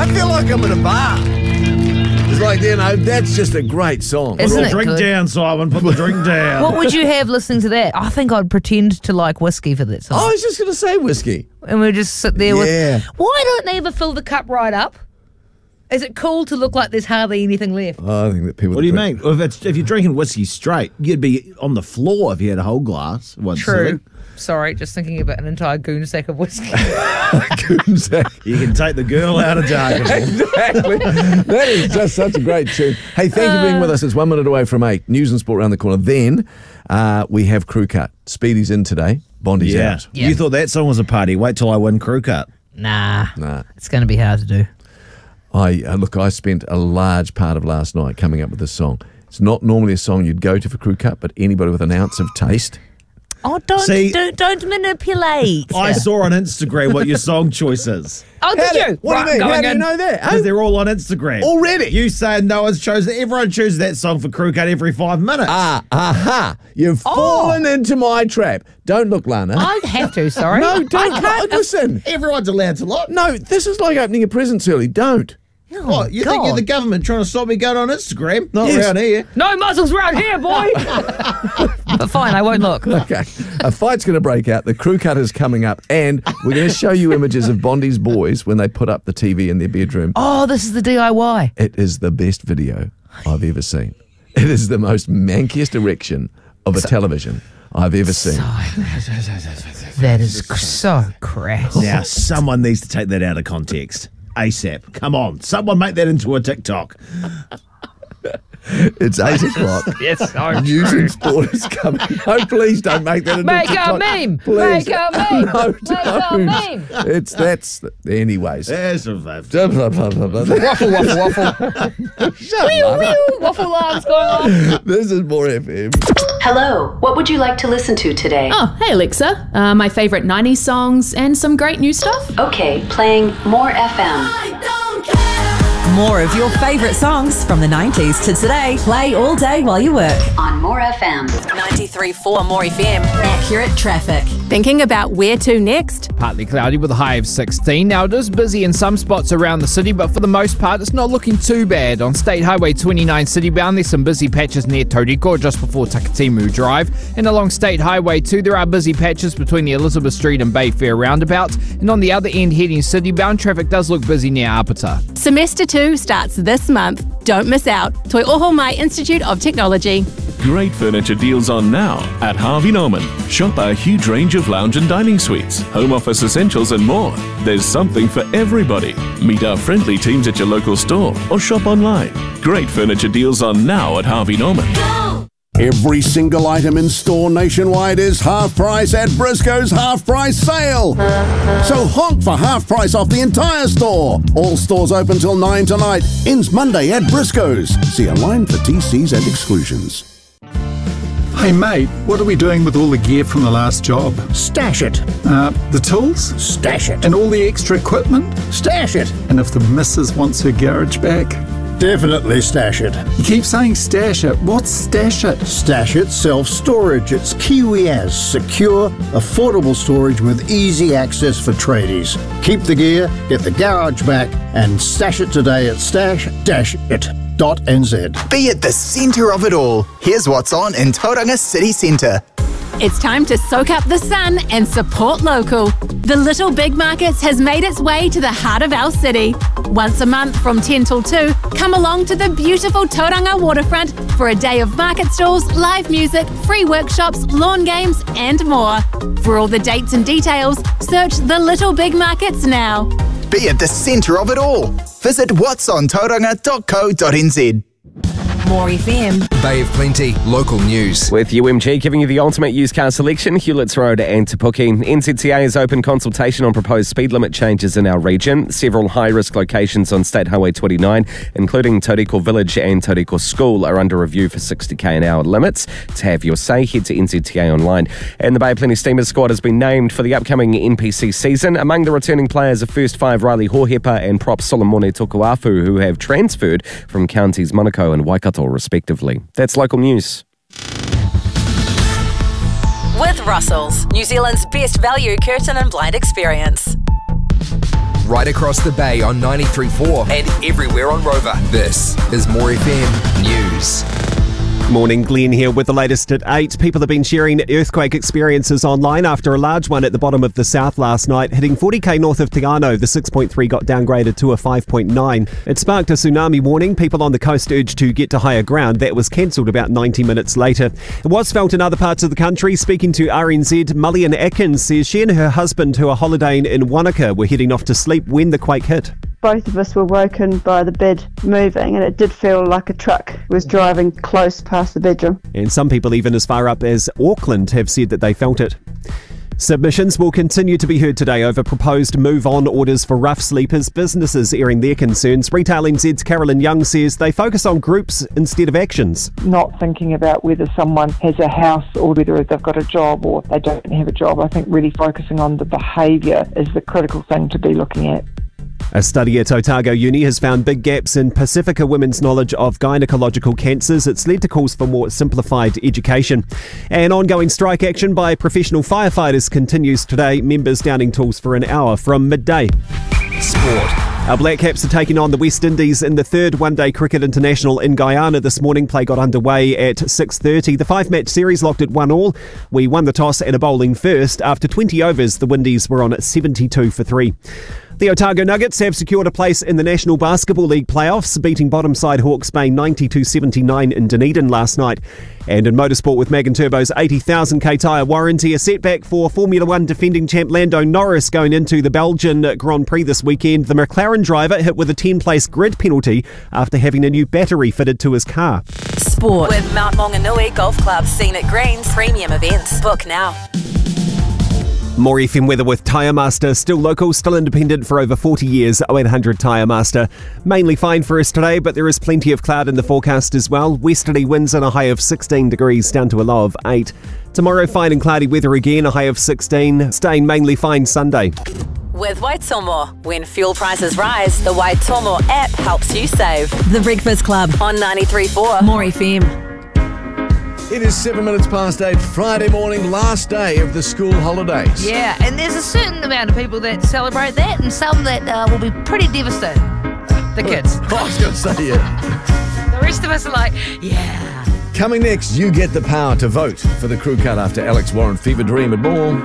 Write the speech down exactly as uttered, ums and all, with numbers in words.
I feel like I'm in a bar. It's like, you know, that's just a great song. Isn't Put the it drink good? down, Simon. Put the drink down. What would you have listening to that? I think I'd pretend to like whiskey for that song. I was just going to say whiskey. And we'd just sit there Yeah. with... Why don't they ever fill the cup right up? Is it cool to look like there's hardly anything left? Oh, I think that people. What do you mean? If, it's, if you're drinking whiskey straight, you'd be on the floor if you had a whole glass. One True. sitting. Sorry, just thinking about an entire goon sack of whiskey. You can take the girl out of Darkenville. Exactly. That is just such a great tune. Hey, thank you for being with us. It's one minute away from eight. News and sport around the corner. Then uh, we have Crew Cut. Speedy's in today. Bondi's Yeah. out. Yeah. You thought that song was a party. Wait till I win Crew Cut. Nah. Nah. It's going to be hard to do. I uh, look, I spent a large part of last night coming up with this song. It's not normally a song you'd go to for Crew Cut, but anybody with an ounce of taste. Oh, don't See- don't, don't manipulate. I saw on Instagram what your song choice is. Oh, did How do- you? What Right, do you mean? How going do you in. know that? Because Oh, they're all on Instagram. already? You saying no one's chosen. Everyone chooses that song for Crew Cut every five minutes. Ah, aha. You've Oh. fallen into my trap. Don't look, Lana. I have to, sorry. no, don't. I can't. No, listen. Everyone's allowed to look. No, this is like opening your presents early. Don't. What, you think God. you're the government trying to stop me going on Instagram? Not Yes. around here. No muzzles round here, boy. But fine, I won't look. Okay. A fight's going to break out. The Crew Cut is coming up, and we're going to show you images of Bondi's boys when they put up the T V in their bedroom. Oh, this is the D I Y. It is the best video I've ever seen. It is the most mankiest erection of a television I've ever seen. That is so crass. Now, someone needs to take that out of context. ASAP. Come on. Someone make that into a TikTok. It's eight o'clock. It's so News true. and sport is coming. No, please don't make that into Make a TikTok. meme. Please. Make a meme. No, Make a don't. meme. It's that's anyways. There's a vibe. Blah, blah, blah, blah, blah. Waffle, waffle, waffle. Shut Whew, up. whew, waffle alarms going on. This is more F M. Hello, what would you like to listen to today? Oh, hey Alexa. Uh, my favourite nineties songs and some great new stuff. Okay, playing More F M. More of your favourite songs from the nineties to today. Play all day while you work. On More F M. ninety-three point four More F M. Accurate traffic. Thinking about where to next? Partly cloudy with a high of sixteen. Now, it is busy in some spots around the city, but for the most part, it's not looking too bad. On State Highway twenty-nine citybound, there's some busy patches near Tauriko, just before Takatimu Drive. And along State Highway two, there are busy patches between the Elizabeth Street and Bayfair roundabouts. And on the other end, heading citybound, traffic does look busy near Apata. Semester two starts this month. Don't miss out. Toi Oho Mai Institute of Technology. Great furniture deals on now at Harvey Norman. Shop our huge range of lounge and dining suites, home office essentials and more. There's something for everybody. Meet our friendly teams at your local store or shop online. Great furniture deals on now at Harvey Norman. Every single item in store nationwide is half price at Briscoe's half price sale. So honk for half price off the entire store. All stores open till nine tonight. Ends Monday at Briscoe's. See online for T Cs and exclusions. Hey mate, what are we doing with all the gear from the last job? Stash it. Uh, the tools? Stash it. And all the extra equipment? Stash it. And if the missus wants her garage back? Definitely stash it. You keep saying stash it. What's stash it? Stash it self-storage. It's Kiwiaz, secure, affordable storage with easy access for tradies. Keep the gear, get the garage back, and stash it today at stash dash it dot n z. Be at the centre of it all. Here's what's on in Tauranga City Centre. It's time to soak up the sun and support local. The Little Big Markets has made its way to the heart of our city. Once a month from ten till two, come along to the beautiful Tauranga waterfront for a day of market stalls, live music, free workshops, lawn games and more. For all the dates and details, search the Little Big Markets now. Be at the centre of it all. Visit whats on tauranga dot co dot n z. More F M. Bay of Plenty, local news. With U M G giving you the ultimate used car selection, Hewlett's Road and Te Puke. N Z T A has opened consultation on proposed speed limit changes in our region. Several high-risk locations on State Highway twenty-nine, including Tauriko Village and Tauriko School, are under review for sixty k an hour limits. To have your say, head to N Z T A online. And the Bay of Plenty Steamers squad has been named for the upcoming N P C season. Among the returning players are first five Riley Hohepa and prop Solomone Tokuafu, who have transferred from counties Manukau and Waikato, respectively. That's local news. With Russell's, New Zealand's best value curtain and blind experience. right across the bay on ninety-three point four and everywhere on Rover. This is More F M News. Morning, Glenn here with the latest at eight. People have been sharing earthquake experiences online after a large one at the bottom of the south last night, hitting forty k north of Te Anau. The six point three got downgraded to a five point nine. It sparked a tsunami warning. People on the coast urged to get to higher ground. That was cancelled about ninety minutes later. It was felt in other parts of the country. Speaking to R N Z, Mullion Atkins says she and her husband, who are holidaying in Wanaka, were heading off to sleep when the quake hit. Both of us were woken by the bed moving, and it did feel like a truck was driving close past the bedroom. And some people even as far up as Auckland have said that they felt it. Submissions will continue to be heard today over proposed move-on orders for rough sleepers, businesses airing their concerns. Retail N Z's Carolyn Young says they focus on groups instead of actions. Not thinking about whether someone has a house or whether they've got a job or they don't have a job. I think really focusing on the behaviour is the critical thing to be looking at. A study at Otago Uni has found big gaps in Pacifica women's knowledge of gynecological cancers. It's led to calls for more simplified education. And ongoing strike action by professional firefighters continues today. Members downing tools for an hour from midday. Sport. Our Black Caps are taking on the West Indies in the third one-day cricket international in Guyana this morning. Play got underway at six thirty. The five-match series locked at one all. We won the toss and are bowling first. After twenty overs, the Windies were on seventy-two for three. The Otago Nuggets have secured a place in the National Basketball League playoffs, beating bottom side Hawke's Bay ninety-two seventy-nine in Dunedin last night. And in motorsport with Mag and Turbo's eighty thousand k tyre warranty, a setback for Formula One defending champ Lando Norris going into the Belgian Grand Prix this weekend. The McLaren driver hit with a ten-place grid penalty after having a new battery fitted to his car. Sport with Mount Maunganui Golf Club, Scenic Greens, premium events. Book now. More F M weather with Tyre Master. Still local, still independent for over forty years. oh eight hundred Tyre Master. Mainly fine for us today, but there is plenty of cloud in the forecast as well. Westerly winds and a high of sixteen degrees down to a low of eight. Tomorrow, fine and cloudy weather again, a high of sixteen. Staying mainly fine Sunday. With Waitomo. When fuel prices rise, the Waitomo app helps you save. The Breakfast Club on ninety-three point four. More F M. It is seven minutes past eight, Friday morning, last day of the school holidays. Yeah, and there's a certain amount of people that celebrate that and some that uh, will be pretty devastated. The kids. I was going to say, yeah. The rest of us are like, yeah. Coming next, you get the power to vote for the crew cut after Alex Warren Fever Dream and more.